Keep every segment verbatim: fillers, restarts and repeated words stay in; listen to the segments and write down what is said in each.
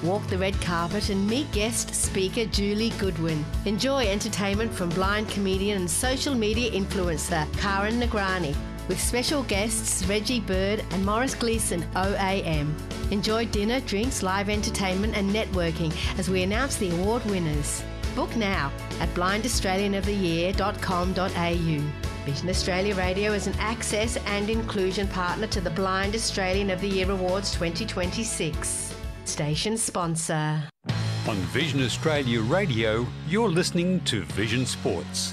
walk the red carpet and meet guest speaker Julie Goodwin. Enjoy entertainment from blind comedian and social media influencer Karen Nagrani, with special guests Reggie Bird and Morris Gleeson O A M. Enjoy dinner, drinks, live entertainment and networking as we announce the award winners. Book now at blind australian of the year dot com dot a u. Vision Australia Radio is an access and inclusion partner to the Blind Australian of the Year Awards twenty twenty-six. Station sponsor. On Vision Australia Radio, you're listening to Vision Sports.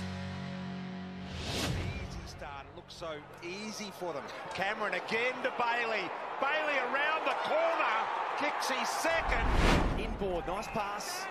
Easy start. It looks so easy for them. Cameron again to Bailey. Bailey around the corner. Kicks his second. Inboard. Nice pass.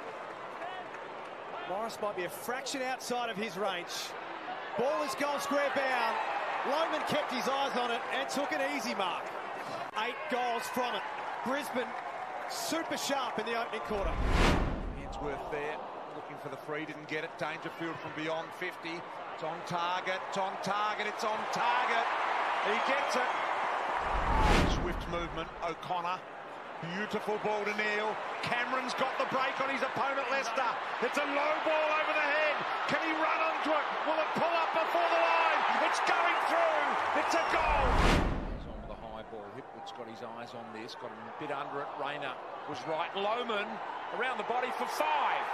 Morris might be a fraction outside of his range. Ball is goal square bound. Lohmann kept his eyes on it and took an easy mark. Eight goals from it. Brisbane super sharp in the opening quarter. Hinsworth there, looking for the free, didn't get it. Dangerfield from beyond fifty. It's on target, it's on target, it's on target. He gets it. Swift movement, O'Connor. Beautiful ball to Neil. Cameron's got the break on his opponent, Lester. It's a low ball over the head. Can he run onto it? Will it pull up before the line? It's going through. It's a goal. He's on with the high ball. Hipwood's got his eyes on this. Got him a bit under it. Rayner was right. Lohmann around the body for five.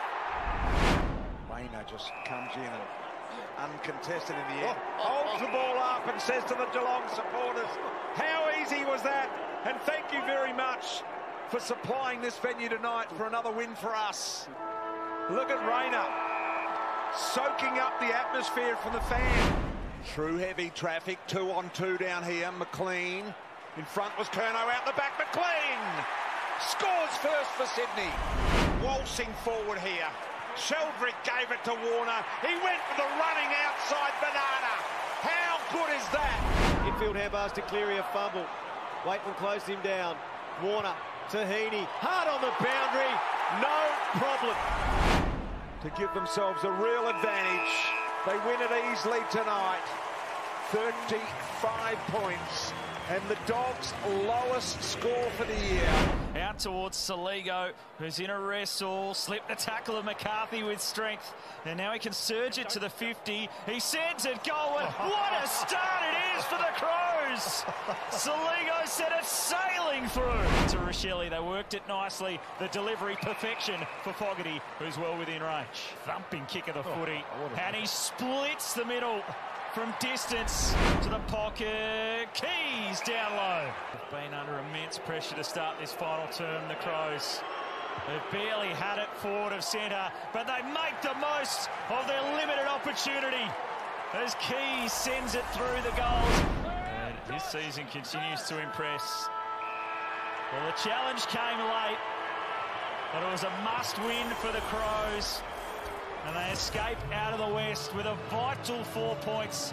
Rayner just comes in and uncontested in the end. Holds the ball up and says to the Geelong supporters, how easy was that? And thank you very much for supplying this venue tonight for another win for us. Look at Rayner soaking up the atmosphere from the fan. Through heavy traffic, two on two down here. McLean in front was Curnow, out the back. McLean scores first for Sydney. Waltzing forward here. Sheldrick gave it to Warner. He went for the running outside banana. How good is that? Infield handbars to Cleary, a fumble. Waitman closed him down. Warner to Heaney. Hard on the boundary. No problem. To give themselves a real advantage. They win it easily tonight. thirty-five points. And the Dogs' lowest score for the year. Out towards Saligo, who's in a wrestle. Slipped the tackle of McCarthy with strength. And now he can surge it to the fifty. He sends it goal. And what a start it is for the Crows. Saligo sent it sailing through to Rochelle. They worked it nicely. The delivery perfection for Fogarty, who's well within range. Thumping kick of the footy. And he splits the middle. From distance to the pocket, Keys down low. They've been under immense pressure to start this final term, the Crows. They've barely had it forward of centre, but they make the most of their limited opportunity as Keys sends it through the goals. And his season continues to impress. Well, the challenge came late, but it was a must-win for the Crows. And they escape out of the West with a vital four points.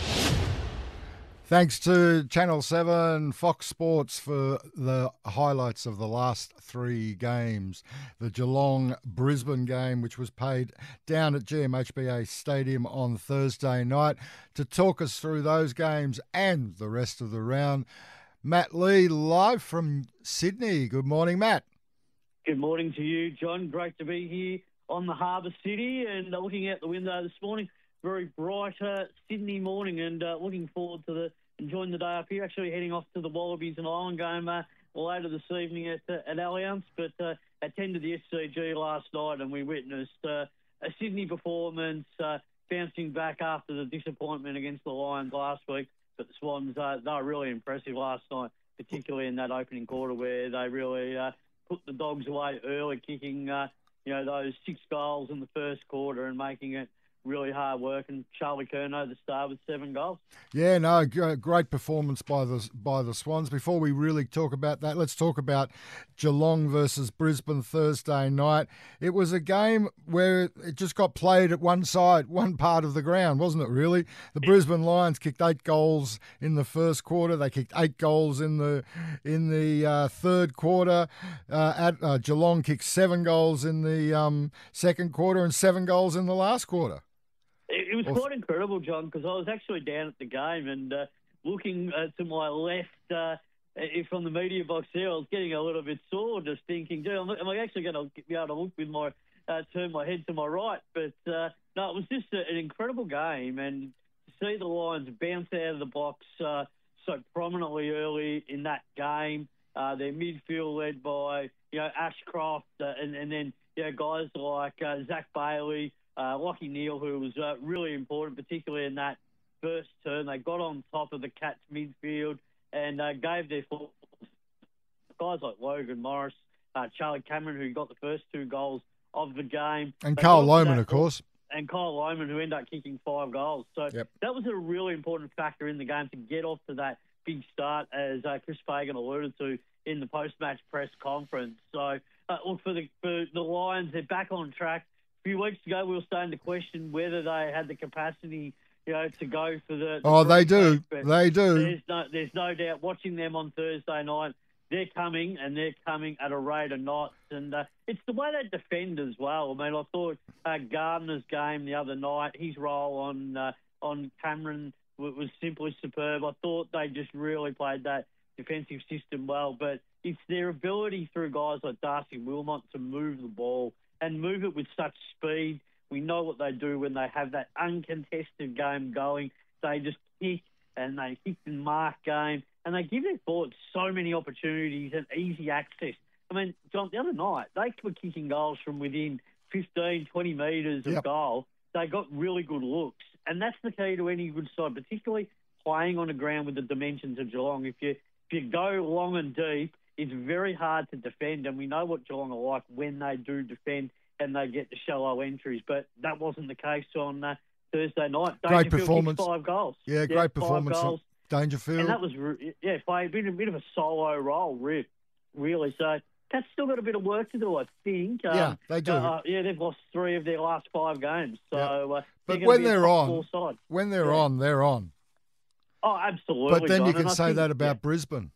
Thanks to Channel seven, Fox Sports for the highlights of the last three games. The Geelong-Brisbane game, which was played down at G M H B A Stadium on Thursday night. To talk us through those games and the rest of the round, Matt Lee, live from Sydney. Good morning, Matt. Good morning to you, John. Great to be here on the Harbour City and uh, looking out the window this morning. Very bright uh, Sydney morning and uh, looking forward to the enjoying the day up here. Actually heading off to the Wallabies and Island game uh, later this evening at, uh, at Allianz, but uh, attended the S C G last night and we witnessed uh, a Sydney performance uh, bouncing back after the disappointment against the Lions last week. But the Swans, uh, they were really impressive last night, particularly in that opening quarter where they really uh, put the Dogs away early, kicking uh, you know, those six goals in the first quarter and making it really hard work. And Charlie Curnow, the star, with seven goals. Yeah, no, great performance by the by the Swans. Before we really talk about that, let's talk about Geelong versus Brisbane Thursday night. It was a game where it just got played at one side, one part of the ground, wasn't it, really? The Brisbane Lions kicked eight goals in the first quarter. They kicked eight goals in the in the uh, third quarter. Uh, at, uh, Geelong kicked seven goals in the um, second quarter and seven goals in the last quarter. It was quite incredible, John, because I was actually down at the game and uh, looking uh, to my left, uh, if from the media box there, I was getting a little bit sore, just thinking, gee, am I actually going to be able to look with my uh, turn my head to my right? But uh, no, it was just a, an incredible game, and to see the Lions bounce out of the box uh, so prominently early in that game. Uh, their midfield led by you know Ashcroft, uh, and and then you know guys like uh, Zach Bailey, uh, Lachie Neale, who was uh, really important, particularly in that first turn. They got on top of the Cats midfield and uh, gave their forwards, guys like Logan Morris, uh, Charlie Cameron, who got the first two goals of the game. And They Carl got Lohman, that- of course. And Kyle Lohman, who ended up kicking five goals. So Yep. that was a really important factor in the game to get off to that big start, as uh, Chris Fagan alluded to in the post-match press conference. So, uh, look, for the for the Lions, they're back on track. A few weeks ago, we were starting to question whether they had the capacity, you know, to go for the. the Oh, they do. but They do. There's no, there's no doubt. Watching them on Thursday night, they're coming, and they're coming at a rate of knots. And uh, it's the way they defend as well. I mean, I thought uh, Gardner's game the other night, his role on uh, on Cameron w- was simply superb. I thought they just really played that defensive system well. But it's their ability through guys like Darcy Wilmot to move the ball and move it with such speed. We know what they do when they have that uncontested game going. They just kick, and they kick and mark game, and they give their forwards so many opportunities and easy access. I mean, John, the other night, they were kicking goals from within fifteen, twenty metres of Yep. goal. They got really good looks, and that's the key to any good side, particularly playing on the ground with the dimensions of Geelong. If you, if you go long and deep, it's very hard to defend, and we know what Geelong are like when they do defend and they get the shallow entries, but that wasn't the case on uh, Thursday night. Great Dangerfield kicked performance. Five goals. Yeah, great five performance from goals. Dangerfield. And that was, re- yeah, played a bit, a bit of a solo role, re- really. So Cats still got a bit of work to do, I think. Um, Yeah, they do. Uh, yeah, they've lost three of their last five games. So, Yeah. uh, But they're when gonna be a they're top on, four side. when they're Yeah. on, they're on. Oh, absolutely. But then John. you can And I say think- that about yeah. Brisbane.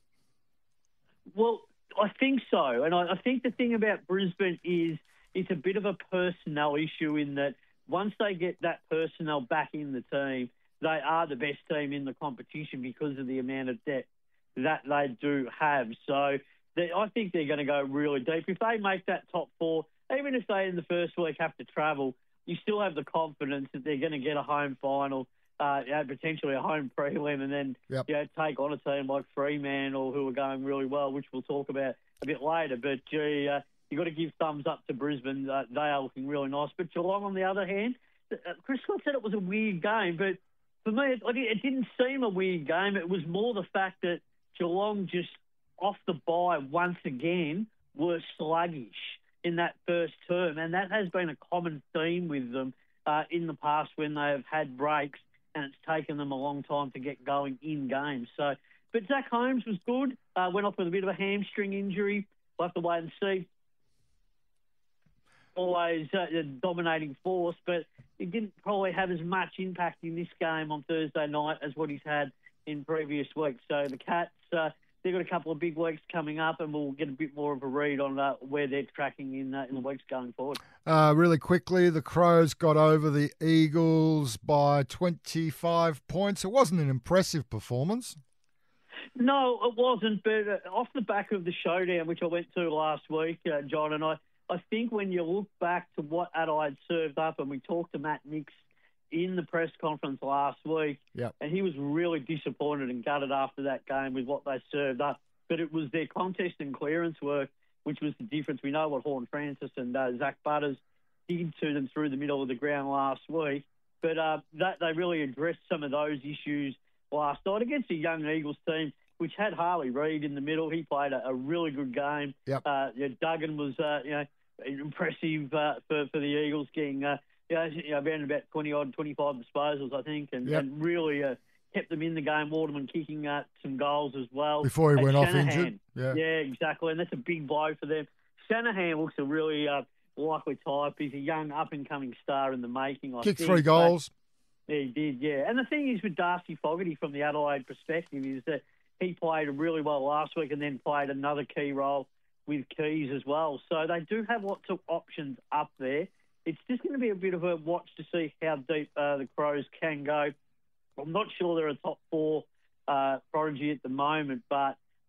Well, I think so. And I, I think the thing about Brisbane is it's a bit of a personnel issue in that once they get that personnel back in the team, they are the best team in the competition because of the amount of depth that they do have. So they, I think they're going to go really deep. If they make that top four, even if they in the first week have to travel, you still have the confidence that they're going to get a home final, uh, you know, potentially a home prelim, and then Yep. you know, take on a team like Fremantle who are going really well, which we'll talk about a bit later. But, gee, uh, you've got to give thumbs up to Brisbane. Uh, they are looking really nice. But Geelong, on the other hand, uh, Chris Scott said it was a weird game, but for me, it, it didn't seem a weird game. It was more the fact that Geelong just off the bye once again were sluggish in that first term, and that has been a common theme with them uh, in the past when they have had breaks, and it's taken them a long time to get going in games. So, but Zach Holmes was good. Uh, went off with a bit of a hamstring injury. We'll have to wait and see. Always uh, a dominating force, but he didn't probably have as much impact in this game on Thursday night as what he's had in previous weeks. So the Cats, uh, they've got a couple of big weeks coming up, and we'll get a bit more of a read on uh, where they're tracking in uh, in the weeks going forward. Uh, really quickly, the Crows got over the Eagles by twenty-five points. It wasn't an impressive performance. No, it wasn't, but uh, off the back of the showdown, which I went to last week, uh, John, and I, I think when you look back to what Adelaide served up, and we talked to Matt Nix in the press conference last week, Yep. and he was really disappointed and gutted after that game with what they served up. But it was their contest and clearance work, which was the difference. We know what Horn Francis and uh, Zach Butters did to them through the middle of the ground last week, but uh, that they really addressed some of those issues last night against a young Eagles team, which had Harley Reid in the middle. He played a, a really good game. Yep. Uh, you know, Duggan was, uh, you know, impressive uh, for, for the Eagles, getting, uh, you know, you know, around about twenty-odd, twenty-five disposals, I think, and, Yep. and really uh, kept them in the game. Waterman kicking uh, some goals as well. Before he And went off Shanahan, injured. Yeah. Yeah, exactly, and that's a big blow for them. Shanahan looks a really uh, likely type. He's a young, up-and-coming star in the making, I Kicked think. three goals. Yeah, he did, yeah. And the thing is with Darcy Fogarty from the Adelaide perspective is that he played really well last week and then played another key role with Keys as well. So they do have lots of options up there. It's just going to be a bit of a watch to see how deep uh, the Crows can go. I'm not sure they're a top four uh, prodigy at the moment, but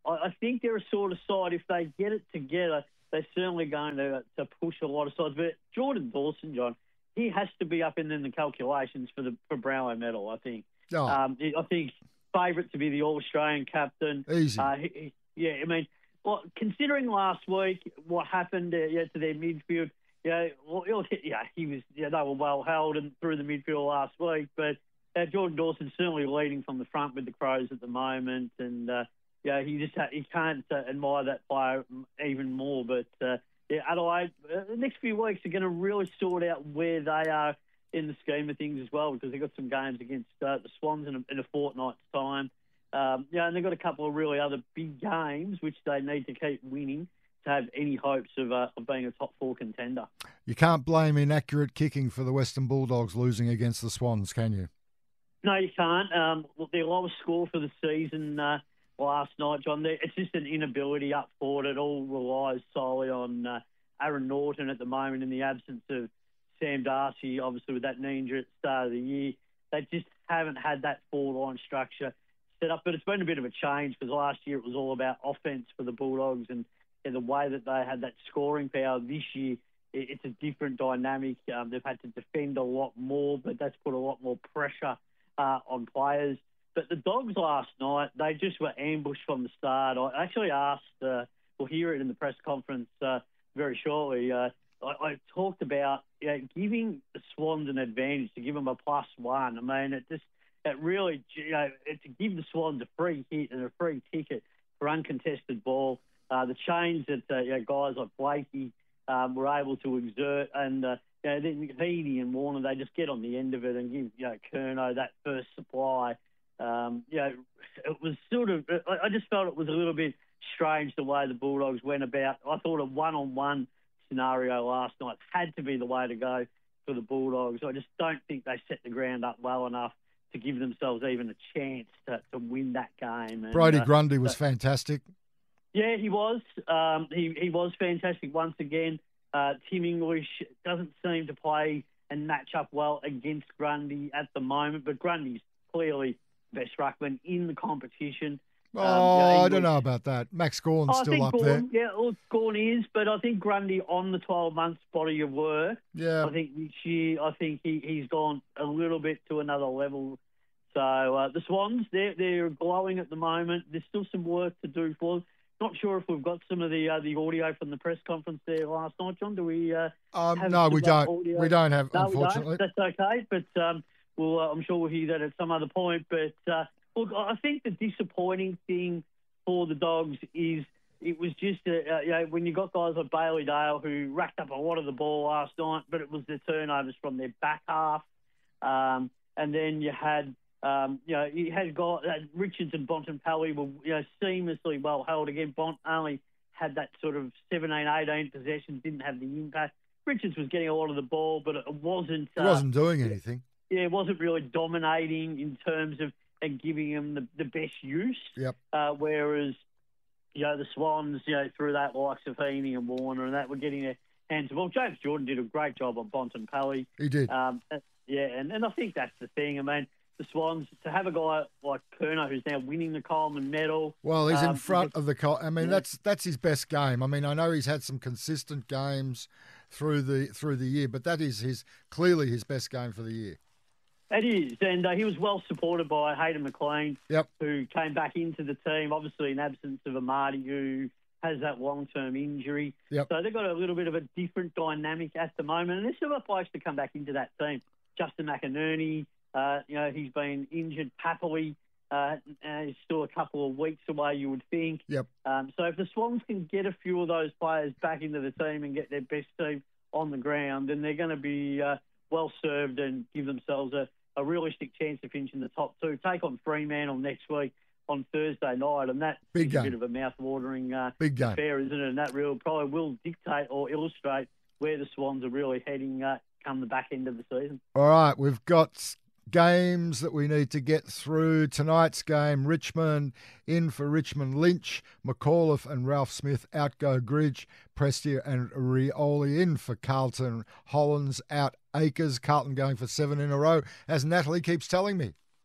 I, I think they're a sort of side, if they get it together, they're certainly going to to push a lot of sides. But Jordan Dawson, John, he has to be up in, in the calculations for the for Brownlow medal, I think. Oh. Um, I think favourite to be the All-Australian captain. Easy. Uh, he, he, yeah, I mean, well, considering last week what happened uh, yeah, to their midfield, yeah, well, yeah, he was, yeah, they were well held and through the midfield last week, but uh, Jordan Dawson's certainly leading from the front with the Crows at the moment, and uh, yeah, he just ha- he can't uh, admire that player even more. But uh, yeah, Adelaide, uh, the next few weeks are going to really sort out where they are in the scheme of things as well, because they've got some games against uh, the Swans in a, in a fortnight's time. Um, yeah, and they've got a couple of really other big games which they need to keep winning to have any hopes of, uh, of being a top four contender. You can't blame inaccurate kicking for the Western Bulldogs losing against the Swans, can you? No, you can't. Um, their lowest score for the season uh, last night, John, it's just an inability up forward. It all relies solely on uh, Aaron Norton at the moment in the absence of Sam Darcy, obviously with that knee injury at the start of the year. They just haven't had that forward-line structure set up. But it's been a bit of a change because last year it was all about offence for the Bulldogs, and, and the way that they had that scoring power this year, it, it's a different dynamic. Um, they've had to defend a lot more, but that's put a lot more pressure uh, on players. But the Dogs last night, they just were ambushed from the start. I actually asked, uh, we'll hear it in the press conference uh, very shortly, uh, I, I talked about you know, giving the Swans an advantage, to give them a plus one. I mean, it just it really, you know, it, to give the Swans a free hit and a free ticket for uncontested ball. Uh, the change that uh, you know, guys like Blakey um, were able to exert, and uh, you know, then Heaney and Warner, they just get on the end of it and give you know Curnow that first supply. Um, you know, it was sort of, I, I just felt it was a little bit strange the way the Bulldogs went about. I thought a one-on-one scenario last night had to be the way to go for the Bulldogs. I just don't think they set the ground up well enough to give themselves even a chance to, to win that game. And, Brodie uh, Grundy was but, fantastic. Yeah, he was. Um, he, he was fantastic once again. Uh, Tim English doesn't seem to play and match up well against Grundy at the moment, but Grundy's clearly best ruckman in the competition. Oh, um, yeah, I don't know about that. Max Gawn's I still think up Gawn, there. Yeah, well, Gawn is, but I think Grundy on the twelve months body of work. Yeah. I think this year, I think he, he's gone a little bit to another level. So uh, the Swans, they're, they're glowing at the moment. There's still some work to do for them. Not sure if we've got some of the uh, the audio from the press conference there last night, John. Do we? Uh, Um, have no, some we of that don't. audio? We don't have, No, unfortunately. we don't. That's okay, but um, we'll, uh, I'm sure we'll hear that at some other point. But uh, look, I think the disappointing thing for the Dogs is it was just, uh, uh, you know, when you got guys like Bailey Dale who racked up a lot of the ball last night, but it was the turnovers from their back half. Um, and then you had, um, you know, you had guys, uh, Richards and Bontempelli were, you know, seamlessly well held. Again, Bont only had that sort of seventeen, eighteen possessions, didn't have the impact. Richards was getting a lot of the ball, but it wasn't... He uh, wasn't doing anything. Yeah, it wasn't really dominating in terms of and giving him the, the best use. Yep. Uh, whereas, you know, the Swans, you know, through that, likes of Heaney and Warner and that, were getting their hands on. Well, James Jordan did a great job on Bontempelli. He did. Um, yeah, and, and I think that's the thing. I mean, the Swans, to have a guy like Curnow who's now winning the Coleman medal. Well, he's um, in front of the... Col- I mean, yeah. that's that's his best game. I mean, I know he's had some consistent games through the through the year, but that is his clearly his best game for the year. It is, and uh, he was well supported by Hayden McLean, Yep. who came back into the team, obviously in absence of Amadi, who has that long-term injury. Yep. So they've got a little bit of a different dynamic at the moment, and there's still got players to come back into that team. Justin McInerney, uh, you know, he's been injured. Papley, uh, is still a couple of weeks away, you would think. Yep. Um, so if the Swans can get a few of those players back into the team and get their best team on the ground, then they're going to be uh, well served and give themselves a a realistic chance to finish in the top two. Take on Fremantle next week on Thursday night, and that Big is game. a bit of a mouth-watering uh, Big game. affair, isn't it? And that real probably will dictate or illustrate where the Swans are really heading uh, come the back end of the season. All right, we've got games that we need to get through. Tonight's game, Richmond in for Richmond Lynch, McAuliffe and Ralph Smith out go Gridge, Prestia and Rioli in for Carlton, Hollands out Acres, Carlton going for seven in a row, as Natalie keeps telling me.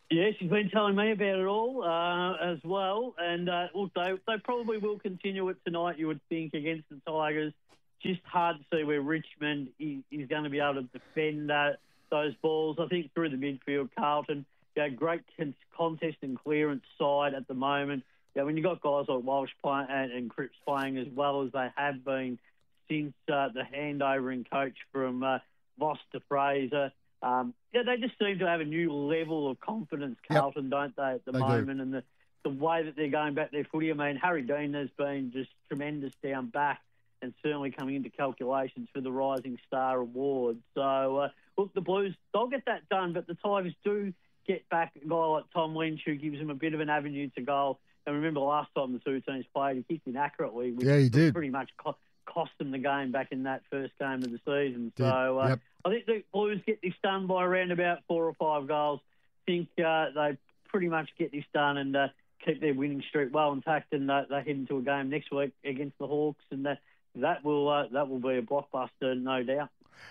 Yeah, she's been telling me about it all uh, as well. And uh, look, they, they probably will continue it tonight, you would think, against the Tigers. Just hard to see where Richmond is, is going to be able to defend that, those balls. I think through the midfield, Carlton, you know, great con- contest and clearance side at the moment. You know, when you've got guys like Walsh play- and, and Cripps playing as well as they have been since uh, the handover in coach from uh, Voss to Fraser, Um, yeah, they just seem to have a new level of confidence, Carlton, yep. don't they, at the they moment? Do. And the, the way that they're going back their footy. I mean, Harry Dean has been just tremendous down back and certainly coming into calculations for the Rising Star Award. So, uh, look, the Blues, they'll get that done, but the Tigers do get back a guy like Tom Lynch who gives them a bit of an avenue to goal. And remember last time the two teams played, he kicked inaccurately, which yeah, he did. pretty much co- cost them the game back in that first game of the season. Did. So uh, yep. I think the Blues get this done by around about four or five goals. I think uh, they pretty much get this done and uh, keep their winning streak well intact, and uh, they head into a game next week against the Hawks, and that that will uh, that will be a blockbuster, no doubt.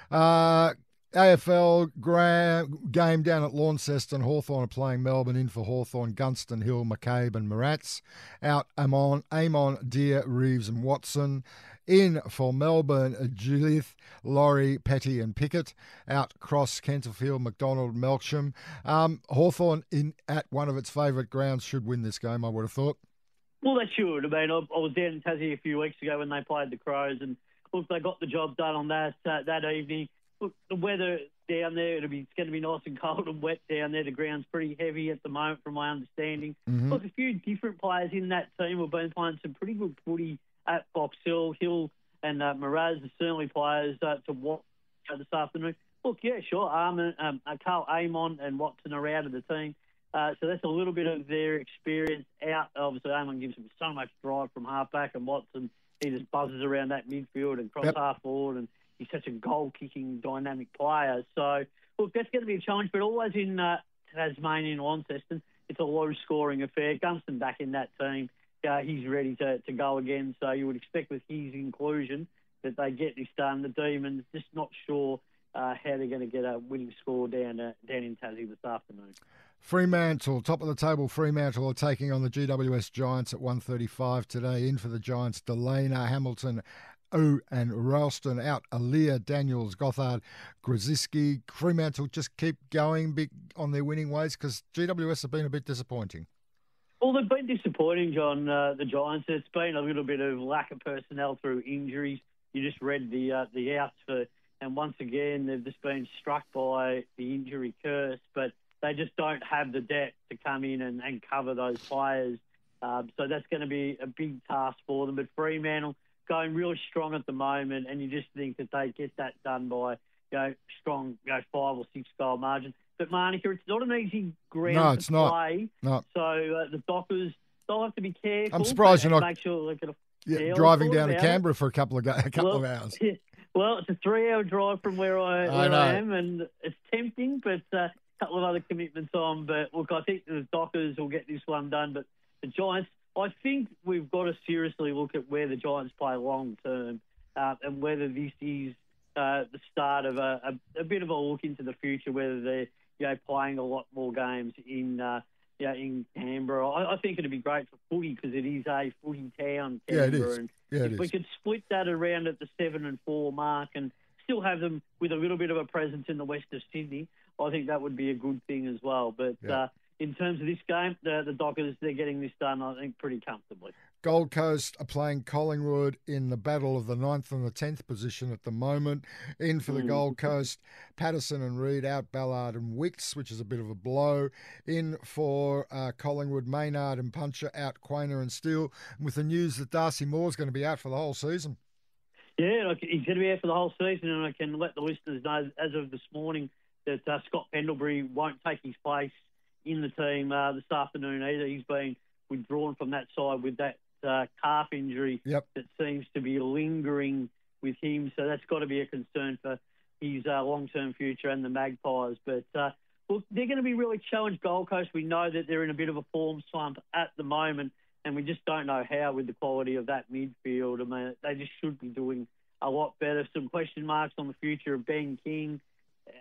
Uh, A F L gra- game down at Launceston. Hawthorn are playing Melbourne. In for Hawthorn, Gunston, Hill, McCabe and Maratz. Out Amon, Amon, Deer, Reeves and Watson. In for Melbourne, Julith, Laurie, Petty and Pickett. Out Cross, Canterfield, McDonald, Melksham. Um, Hawthorn in at one of its favourite grounds should win this game, I would have thought. Well, they should. I mean, I, I was down in Tassie a few weeks ago when they played the Crows, and look, they got the job done on that uh, that evening. Look, the weather down there, it'll be, it's going to be nice and cold and wet down there. The ground's pretty heavy at the moment, from my understanding. Mm-hmm. Look, a few different players in that team have been playing some pretty good footy at Box Hill. Hill and uh, Mraz are certainly players uh, to watch uh, this afternoon. Look, yeah, sure, Armin, um, uh, Carl Amon and Watson are out of the team. Uh, so that's a little bit of their experience out. Obviously, Amon gives them so much drive from halfback, and Watson, he just buzzes around that midfield and cross yep. half forward, and he's such a goal-kicking, dynamic player. So, look, that's going to be a challenge, but always in uh, Tasmania and Launceston, it's a low-scoring affair. Gunston back in that team. Uh, he's ready to, to go again, so you would expect with his inclusion that they get this done. The Demons, just not sure uh, how they're going to get a winning score down uh, down in Tassie this afternoon. Fremantle, top of the table, Fremantle are taking on the G W S Giants at one thirty-five today. In for the Giants, Delana, Hamilton, O and Ralston. Out Aaliyah, Daniels, Gothard, Grzyski. Fremantle just keep going big on their winning ways because G W S have been a bit disappointing. Well, they've been disappointing, John, uh, the Giants. It's been a little bit of lack of personnel through injuries. You just read the uh, the outs for, and once again, they've just been struck by the injury curse, but they just don't have the depth to come in and, and cover those players. Um, so that's going to be a big task for them. But Fremantle going really strong at the moment, and you just think that they get that done by, you know, strong, you know, five or six goal margin. But Monica, it's not an easy ground no, it's to not. play. No. So uh, the Dockers, they'll have to be careful. I'm surprised you're not make sure they get a, yeah, yeah, driving down to Canberra it. for a couple of go- a couple well, of hours. Yeah, well, it's a three-hour drive from where I, I where know. I am, and it's tempting, but uh, a couple of other commitments on. But look, I think the Dockers will get this one done. But the Giants, I think we've got to seriously look at where the Giants play long term, uh, and whether this is uh, the start of a, a, a bit of a look into the future, whether they're you know, playing a lot more games in uh, you know, in Canberra. I, I think it'd be great for footy because it is a footy town, Canberra. Yeah, it is. And yeah, it if is. we could split that around at the seven and four mark and still have them with a little bit of a presence in the west of Sydney, I think that would be a good thing as well. But yeah. uh, in terms of this game, the, the Dockers, they're getting this done, I think, pretty comfortably. Gold Coast are playing Collingwood in the battle of the ninth and the tenth position at the moment. In for the Mm. Gold Coast, Patterson and Reid. Out Ballard and Wicks, which is a bit of a blow. In for uh, Collingwood, Maynard and Puncher. Out Quainer and Steele. With the news that Darcy Moore's going to be out for the whole season. Yeah, look, he's going to be out for the whole season, and I can let the listeners know as of this morning that uh, Scott Pendlebury won't take his place in the team uh, this afternoon either. He's been withdrawn from that side with that Uh, calf injury yep. that seems to be lingering with him. So that's got to be a concern for his uh, long-term future and the Magpies. But, uh, look, they're going to be really challenged, Gold Coast. We know that they're in a bit of a form slump at the moment, and we just don't know how with the quality of that midfield. I mean, they just should be doing a lot better. Some question marks on the future of Ben King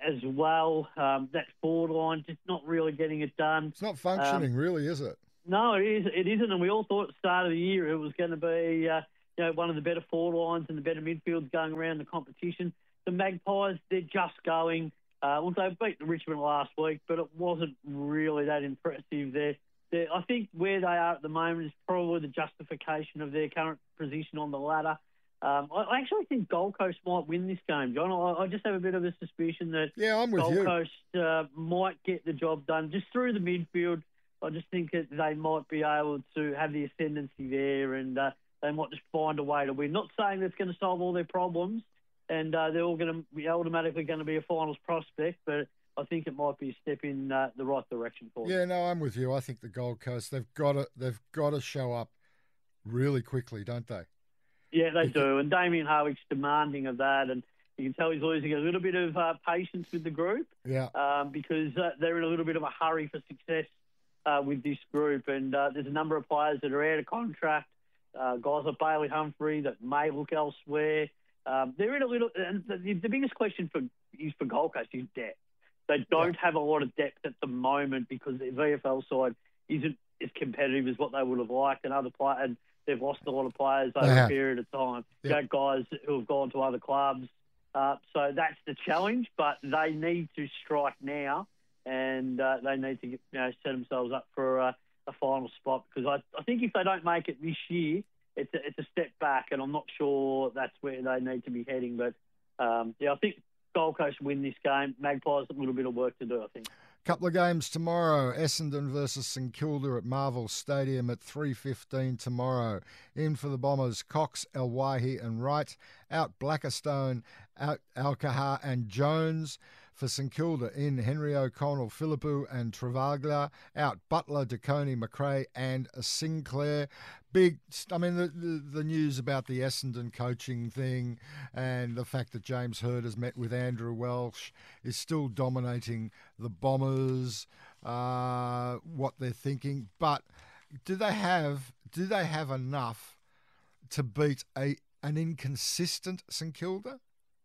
as well. Um, that forward line just not really getting it done. It's not functioning, Um, really, is it? No, it is. It isn't, and we all thought at the start of the year it was going to be, uh, you know, one of the better forward lines and the better midfields going around the competition. The Magpies, they're just going. Uh, well, they beat Richmond last week, but it wasn't really that impressive. There, I think where they are at the moment is probably the justification of their current position on the ladder. Um, I, I actually think Gold Coast might win this game, John. I, I just have a bit of a suspicion that yeah, I'm with Gold you. Coast uh, might get the job done just through the midfield. I just think that they might be able to have the ascendancy there, and uh, they might just find a way to win. Not saying that's going to solve all their problems, and uh, they're all going to be automatically going to be a finals prospect, but I think it might be a step in uh, the right direction for them. Yeah, no, I'm with you. I think the Gold Coast, they've got to, they've got to show up really quickly, don't they? Yeah, they do, and Damien Harwick's demanding of that, and you can tell he's losing a little bit of uh, patience with the group. Yeah, um, because uh, they're in a little bit of a hurry for success uh, with this group, and uh, there's a number of players that are out of contract. Uh, guys like Bailey Humphrey that may look elsewhere. Um, they're in a little, and the, the biggest question for is for Gold Coast is depth. They don't yeah. have a lot of depth at the moment because their V F L side isn't as competitive as what they would have liked, and other players, and they've lost a lot of players over a period of time. Yeah. You know, guys who have gone to other clubs. Uh, so that's the challenge, but they need to strike now, and uh, they need to get, you know, set themselves up for uh, a final spot, because I, I think if they don't make it this year, it's a, it's a step back, and I'm not sure that's where they need to be heading. But, um, yeah, I think Gold Coast win this game. Magpies, a little bit of work to do, I think. Couple of games tomorrow. Essendon versus St Kilda at Marvel Stadium at three fifteen tomorrow. In for the Bombers, Cox, Elwaihi and Wright. Out Blackistone, out Alcahar and Jones. For St Kilda, in Henry O'Connell, Philippou and Travaglia. Out Butler, DeConey, McRae and Sinclair. Big, I mean, the, the, the news about the Essendon coaching thing and the fact that James Hird has met with Andrew Welsh is still dominating the Bombers, uh, what they're thinking. But do they have do they have enough to beat a an inconsistent St Kilda?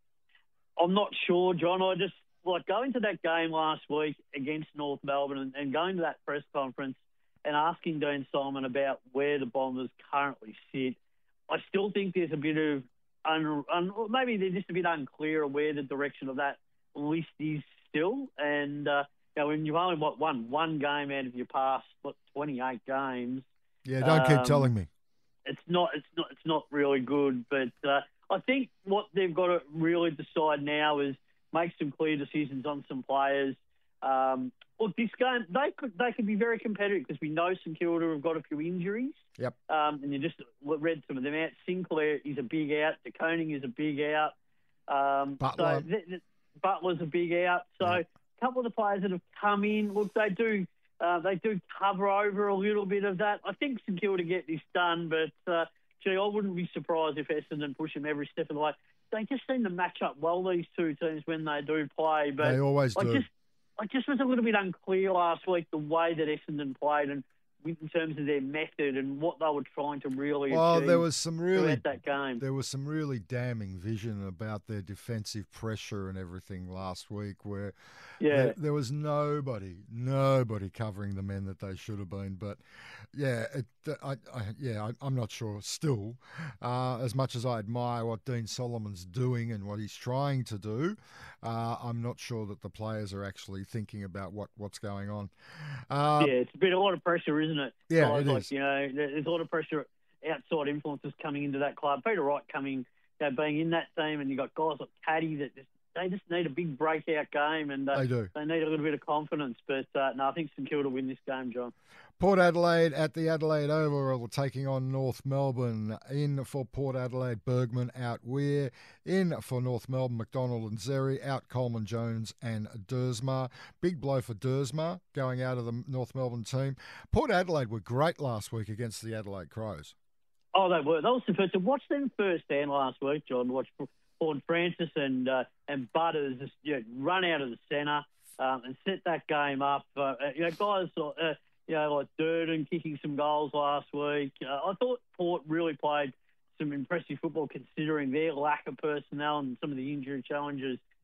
I'm not sure, John. I just, like, going to that game last week against North Melbourne and, and going to that press conference and asking Dean Simon about where the Bombers currently sit, I still think there's a bit of, un, un, maybe they're just a bit unclear of where the direction of that list is still. And, uh, you know, when you've only what, won one game out of your past, what, twenty-eight games. Yeah, don't um, keep telling me. It's not, it's not, it's not really good. But uh, I think what they've got to really decide now is make some clear decisions on some players. Um, look, this game, they could they could be very competitive because we know St Kilda have got a few injuries. Yep. Um, and you just read some of them out. Sinclair is a big out. DeConing is a big out. Um, Butler. So th- th- Butler's a big out. So Yep. a couple of the players that have come in, look, they do uh, they do cover over a little bit of that. I think St Kilda get this done, but uh, gee, I wouldn't be surprised if Essendon push them every step of the way. They just seem to match up well, these two teams, when they do play. But They always I do. just, I just was a little bit unclear last week the way that Essendon played, and in terms of their method and what they were trying to really Well, achieve there was some really throughout that game. there was some really damning vision about their defensive pressure and everything last week, where Yeah. there, there was nobody, nobody covering the men that they should have been. But yeah, it, I, I, yeah, I, I'm not sure. Still, uh, as much as I admire what Dean Solomon's doing and what he's trying to do, uh, I'm not sure that the players are actually thinking about what, what's going on. Uh, yeah, it's been a lot of pressure, isn't it? Yeah, Guys it like, is. You know, there's a lot of pressure, outside influences coming into that club. Peter Wright coming, you know, being in that team, and you've got guys like Caddy that just, they just need a big breakout game, and uh, They do. They need a little bit of confidence. But uh, no, I think St Kilda win this game, John. Port Adelaide at the Adelaide Oval taking on North Melbourne. In for Port Adelaide, Bergman, out Weir. In for North Melbourne, McDonald and Zeri. Out Coleman, Jones and Dersma. Big blow for Dersma going out of the North Melbourne team. Port Adelaide were great last week against the Adelaide Crows. Oh, they were. That was the first. To watch them firsthand last week, John. Watch Ford Francis and uh, and Butters just, you know, run out of the centre um, and set that game up. Uh, you know, guys, uh, you know, like Durden kicking some goals last week. Uh, I thought Port really played some impressive football considering their lack of personnel and some of the injury challenges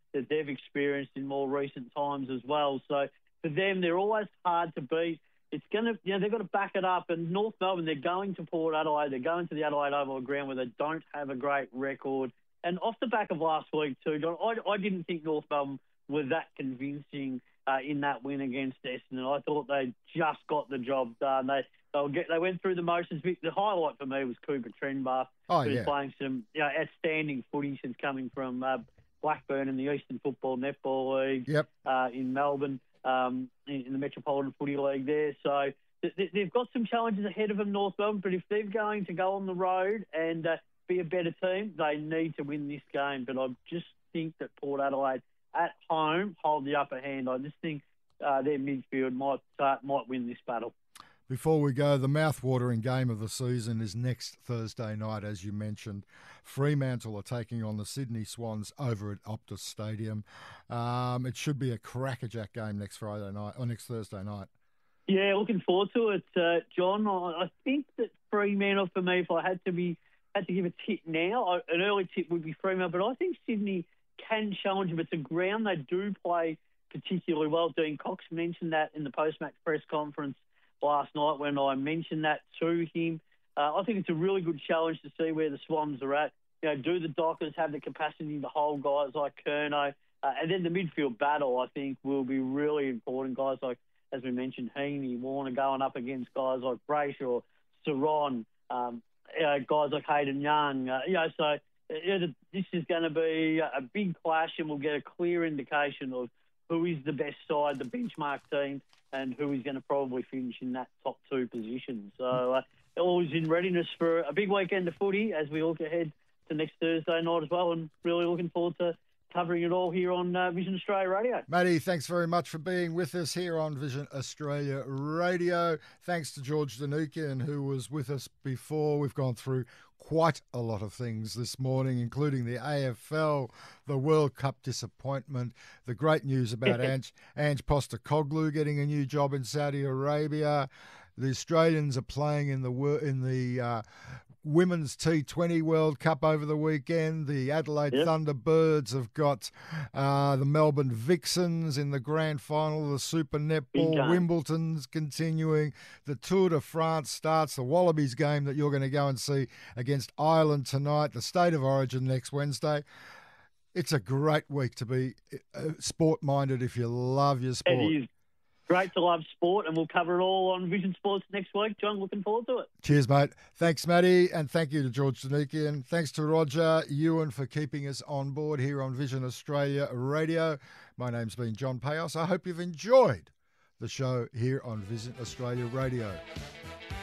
that they've experienced in more recent times as well. So for them, they're always hard to beat. It's going to, you know, they've got to back it up. And North Melbourne, they're going to Port Adelaide. They're going to the Adelaide Oval ground where they don't have a great record. And off the back of last week too, John, I, I didn't think North Melbourne were that convincing uh, in that win against Essendon. I thought they just got the job done. They they'll get, they went through the motions. The highlight for me was Cooper Trenbar, oh, who's yeah. playing some you know, outstanding footy since coming from uh, Blackburn in the Eastern Football Netball League yep. uh, in Melbourne, um, in, in the Metropolitan Footy League there. So th- they've got some challenges ahead of them, North Melbourne, but if they're going to go on the road and uh, be a better team, they need to win this game. But I just think that Port Adelaide at home hold the upper hand. I just think uh, their midfield might uh, might win this battle. Before we go, the mouth-watering game of the season is next Thursday night, as you mentioned. Fremantle are taking on the Sydney Swans over at Optus Stadium. Um, it should be a crackerjack game next Friday night or next Thursday night. Yeah, looking forward to it, uh, John. I, I think that Fremantle, for me, if I had to be had to give a tip now, I, an early tip would be Fremantle, but I think Sydney can challenge them. It's a ground they do play particularly well. Dean Cox mentioned that in the post-match press conference last night when I mentioned that to him. Uh, I think it's a really good challenge to see where the Swans are at. You know, do the Dockers have the capacity to hold guys like Curnow? Uh, and then the midfield battle, I think, will be really important. Guys like, as we mentioned, Heaney, Warner going up against guys like Brayshaw, Saron, um, you know, guys like Hayden Young. Uh, you know, so you know, this is going to be a big clash, and we'll get a clear indication of who is the best side, the benchmark team, and who is going to probably finish in that top two position. So uh, always in readiness for a big weekend of footy as we look ahead to next Thursday night as well, and really looking forward to covering it all here on uh, Vision Australia Radio. Matty, thanks very much for being with us here on Vision Australia Radio. Thanks to George Danukian, who was with us before. We've gone through quite a lot of things this morning, including the A F L, the World Cup disappointment, the great news about Ange, Ange Postecoglou getting a new job in Saudi Arabia. The Australians are playing in the in the uh, Women's T twenty World Cup over the weekend. The Adelaide yep. Thunderbirds have got uh, the Melbourne Vixens in the grand final. The Super Netball, Wimbledon's continuing. The Tour de France starts. The Wallabies game that you're going to go and see against Ireland tonight. The State of Origin next Wednesday. It's a great week to be uh, sport-minded if you love your sport. It is. Great to love sport, and we'll cover it all on Vision Sports next week. John, looking forward to it. Cheers, mate. Thanks, Matty, and thank you to George Danukian. Thanks to Roger Ewan for keeping us on board here on Vision Australia Radio. My name's been John Payos. I hope you've enjoyed the show here on Vision Australia Radio.